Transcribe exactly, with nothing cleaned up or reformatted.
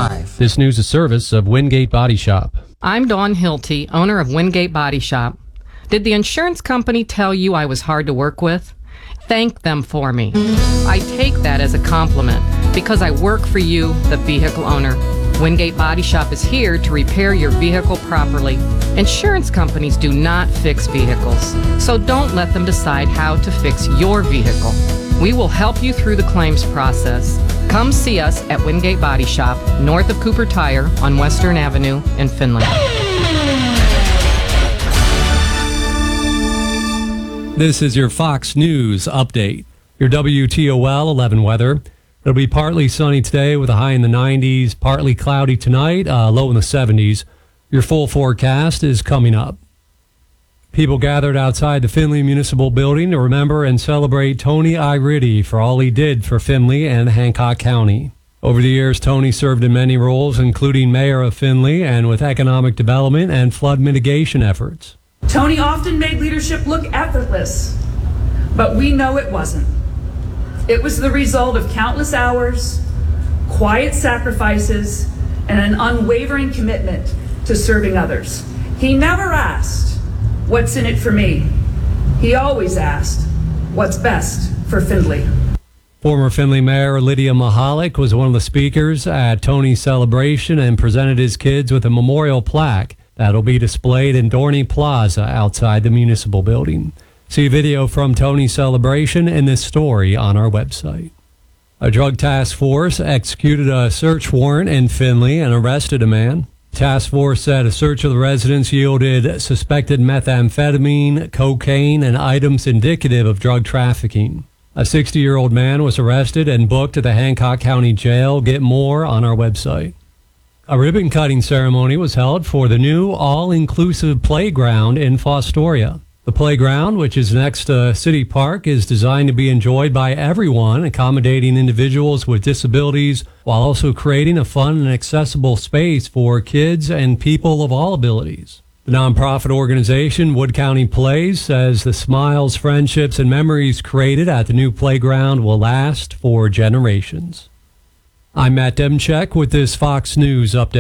five. This news is service of Wingate Body Shop. I'm Dawn Hilty, owner of Wingate Body Shop. Did the insurance company tell you I was hard to work with? Thank them for me. I take that as a compliment because I work for you, the vehicle owner. Wingate Body Shop is here to repair your vehicle properly. Insurance companies do not fix vehicles, so don't let them decide how to fix your vehicle. We will help you through the claims process. Come see us at Wingate Body Shop, north of Cooper Tire on Western Avenue in Findlay. This is your Fox News update. Your W T O L eleven weather. It'll be partly sunny today with a high in the nineties, partly cloudy tonight, uh, low in the seventies. Your full forecast is coming up. People gathered outside the Findlay Municipal Building to remember and celebrate Tony Iriddi for all he did for Findlay and Hancock County. Over the years, Tony served in many roles, including mayor of Findlay and with economic development and flood mitigation efforts. Tony often made leadership look effortless, but we know it wasn't. It was the result of countless hours, quiet sacrifices, and an unwavering commitment to serving others. He never asked, "What's in it for me?" He always asked, "What's best for Findlay?" Former Findlay Mayor Lydia Mahalik was one of the speakers at Tony's celebration and presented his kids with a memorial plaque that'll be displayed in Dorney Plaza outside the municipal building. See a video from Tony's celebration in this story on our website. A drug task force executed a search warrant in Findlay and arrested a man. Task force said a search of the residence yielded suspected methamphetamine, cocaine, and items indicative of drug trafficking. A sixty-year-old man was arrested and booked at the Hancock County Jail. Get more on our website. A ribbon-cutting ceremony was held for the new all-inclusive playground in Fostoria. The playground, which is next to City Park, is designed to be enjoyed by everyone, accommodating individuals with disabilities while also creating a fun and accessible space for kids and people of all abilities. The nonprofit organization Wood County Plays says the smiles, friendships, and memories created at the new playground will last for generations. I'm Matt Demchek with this Fox News update.